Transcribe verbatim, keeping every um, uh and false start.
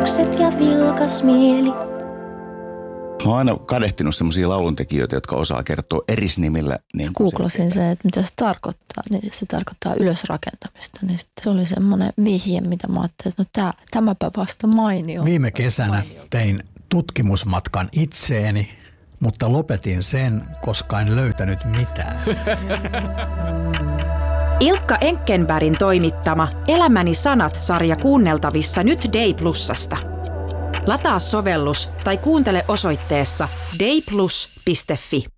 ajatukset ja vilkas mieli. Mä oon aina kadehtinut semmoisia lauluntekijöitä, jotka osaa kertoa erisnimillä. Niin Googlasin se, että mitä se tarkoittaa. Niin se tarkoittaa ylösrakentamista. Niin se oli semmoinen vihje, mitä mä ajattelin, että no tää, tämäpä vasta mainio. Viime kesänä tein tutkimusmatkan itseeni, mutta lopetin sen, koska en löytänyt mitään. Ilkka Enkkenbergin toimittama Elämäni sanat-sarja kuunneltavissa nyt Day Plusasta. Lataa sovellus tai kuuntele osoitteessa dayplus piste fi.